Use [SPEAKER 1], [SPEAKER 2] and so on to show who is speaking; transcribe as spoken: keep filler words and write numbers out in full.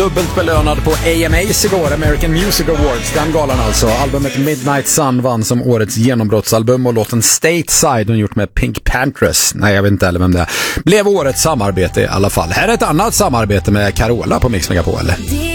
[SPEAKER 1] dubbelt belönad på A M A's igår, American Music Awards, den galan alltså. Albumet Midnight Sun vann som årets genombrottsalbum och låten Stateside hon gjort med Pink Panthers, nej jag vet inte heller vem det är, blev årets samarbete i alla fall. Här är ett annat samarbete med Carola på Mix Megapol.